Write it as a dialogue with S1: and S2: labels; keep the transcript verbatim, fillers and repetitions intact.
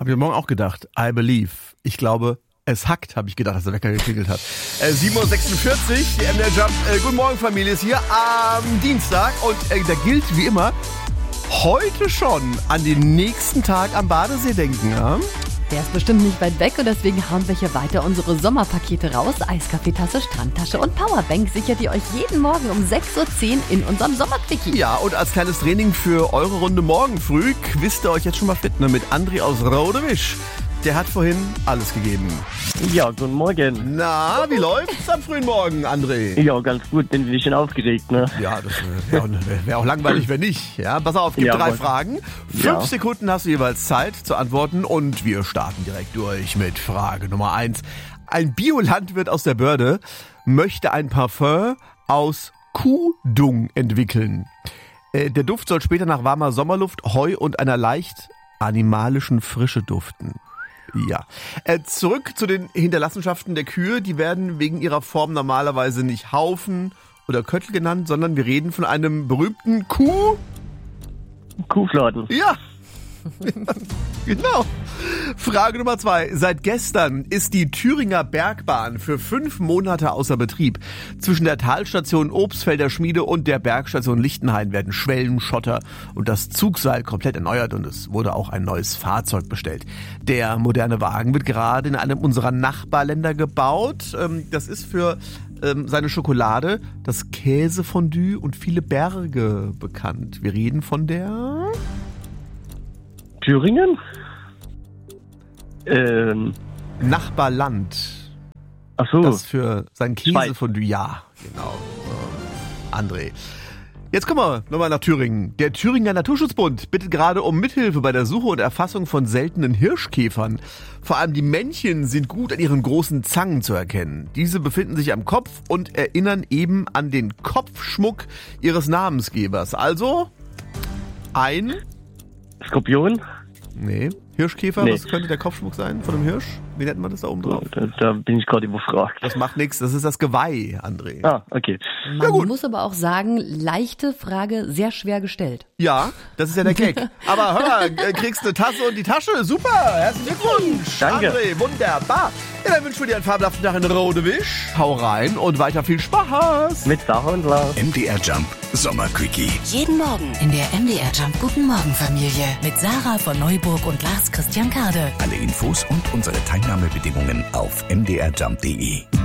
S1: Habe ich morgen auch gedacht. I believe. Ich glaube, es hackt, habe ich gedacht, als der Wecker geklingelt hat. Äh, sieben Uhr sechsundvierzig, die M D R Jump. Äh, guten Morgen, Familie, ist hier am Dienstag. Und äh, da gilt wie immer, heute schon an den nächsten Tag am Badesee denken. Ja?
S2: Der ist bestimmt nicht weit weg und deswegen hauen wir hier weiter unsere Sommerpakete raus. Eiskaffeetasse, Strandtasche und Powerbank sichert ihr euch jeden Morgen um sechs Uhr zehn in unserem Sommerquickie.
S1: Ja, und als kleines Training für eure Runde morgen früh quizt ihr euch jetzt schon mal fit, ne, mit André aus Rodewisch. Der hat vorhin alles gegeben.
S3: Ja, guten Morgen.
S1: Na, wie läuft's am frühen Morgen, André?
S3: Ja, ganz gut. Bin ein bisschen aufgeregt, ne?
S1: Ja, das wäre auch, wär auch langweilig, wenn nicht. Ja, pass auf, gibt
S3: Ja,
S1: drei
S3: aber-
S1: Fragen. Fünf
S3: Ja.
S1: Sekunden hast du jeweils Zeit zu antworten und wir starten direkt durch mit Frage Nummer eins. Ein Biolandwirt aus der Börde möchte ein Parfum aus Kuhdung entwickeln. Äh, Der Duft soll später nach warmer Sommerluft, Heu und einer leicht animalischen Frische duften. Ja. Äh, zurück zu den Hinterlassenschaften der Kühe. Die werden wegen ihrer Form normalerweise nicht Haufen oder Köttel genannt, sondern wir reden von einem berühmten Kuh.
S3: Kuhfladen.
S1: Ja. Genau. Frage Nummer zwei. Seit gestern ist die Thüringer Bergbahn für fünf Monate außer Betrieb. Zwischen der Talstation Obstfelder Schmiede und der Bergstation Lichtenhain werden Schwellen, Schotter und das Zugseil komplett erneuert und es wurde auch ein neues Fahrzeug bestellt. Der moderne Wagen wird gerade in einem unserer Nachbarländer gebaut. Ähm, Das ist für ähm, seine Schokolade, das Käsefondue und viele Berge bekannt. Wir reden von der...
S3: Thüringen? Ähm,
S1: Nachbarland.
S3: ach so.
S1: Das für sein
S3: Schweiz.
S1: Käsefondue. Ja, genau. So. André. Jetzt kommen wir nochmal nach Thüringen. Der Thüringer Naturschutzbund bittet gerade um Mithilfe bei der Suche und Erfassung von seltenen Hirschkäfern. Vor allem die Männchen sind gut an ihren großen Zangen zu erkennen. Diese befinden sich am Kopf und erinnern eben an den Kopfschmuck ihres Namensgebers. Also ein...
S3: Skorpion?
S1: Nee, Hirschkäfer,
S3: Nee.
S1: was könnte der Kopfschmuck sein von einem Hirsch? Wie nennt man das da oben drauf?
S3: Da, da bin ich gerade überfragt.
S1: Das macht nichts, das ist das Geweih, André.
S3: Ah, okay.
S2: Man
S1: gut.
S2: muss aber auch sagen, leichte Frage, sehr schwer gestellt.
S1: Ja, das ist ja der Gag. Aber hör mal, äh, kriegst eine Tasse und die Tasche. Super, herzlichen Glückwunsch.
S3: Danke.
S1: André, wunderbar. Ja, dann wünschen wir dir einen fabelhaften Tag in Rodewisch. Hau rein und weiter viel Spaß.
S3: Mit Sarah und Lars.
S4: M D R Jump Sommerquickie.
S5: Jeden Morgen in der M D R Jump Guten Morgen Familie mit Sarah von Neuburg und Lars Christian Kade.
S4: Alle Infos und unsere Teilnahmebedingungen auf m d r jump punkt d e.